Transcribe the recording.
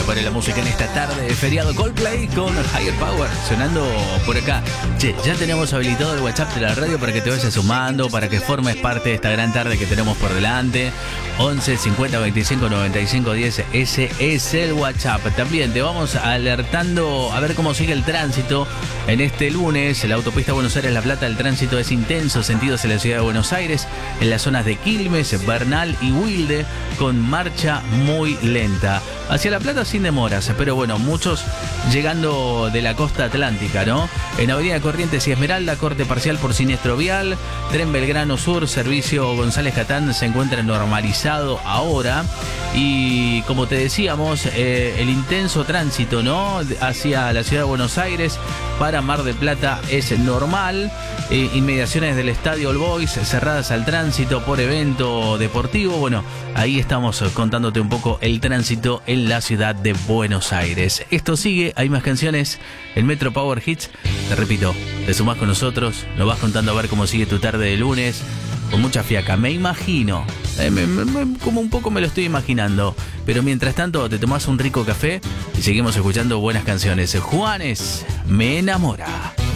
para la música en esta tarde de feriado. Coldplay con Higher Power sonando por acá. Che, ya tenemos habilitado el WhatsApp de la radio para que te vayas sumando, para que formes parte de esta gran tarde que tenemos por delante. 11 50 25 95 10, ese es el WhatsApp. También te vamos alertando a ver cómo sigue el tránsito en este lunes. La autopista Buenos Aires-La Plata, el tránsito es intenso, sentidos en la ciudad de Buenos Aires, en las zonas de Quilmes, Bernal y Wilde, con marcha muy lenta. Hacia La Plata sin demoras, pero bueno, muchos llegando de la costa atlántica, ¿no? En Avenida Corrientes y Esmeralda, corte parcial por siniestro vial. Tren Belgrano Sur, servicio González Catán se encuentra normalizado ahora. Y como te decíamos, el intenso tránsito, ¿no? Hacia la ciudad de Buenos Aires para Mar del Plata es normal. Inmediaciones del Estadio All Boys cerradas al tránsito por evento deportivo. Bueno, ahí estamos contándote un poco el tránsito en la ciudad de Buenos Aires. Esto sigue, hay más canciones en Metro Power Hits. Te repito, te sumás con nosotros, nos vas contando a ver cómo sigue tu tarde de lunes. Con mucha fiaca, me imagino, como un poco me lo estoy imaginando. Pero mientras tanto te tomás un rico café y seguimos escuchando buenas canciones. Juanes, me enamora.